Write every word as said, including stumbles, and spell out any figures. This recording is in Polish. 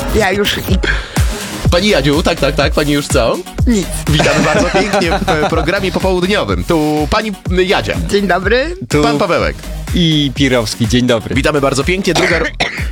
Ja już i... Pani Jadziu, tak, tak, tak, pani już co? nic. Witamy bardzo pięknie w programie popołudniowym. Tu pani Jadzia, Dzień dobry. Tu pan Pawełek. i Pirowski, dzień dobry. Witamy bardzo pięknie. Druga, ro-